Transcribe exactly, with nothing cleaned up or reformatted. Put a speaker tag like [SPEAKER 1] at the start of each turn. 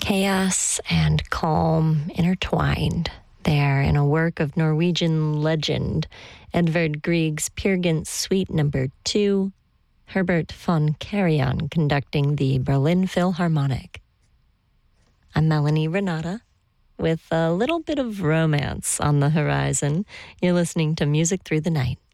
[SPEAKER 1] Chaos and calm intertwined there in a work of Norwegian legend, Edvard Grieg's Peer Gynt Suite Number Two, Herbert von Karajan conducting the Berlin Philharmonic. I'm Melanie Renata, with a little bit of romance on the horizon. You're listening to Music Through the Night.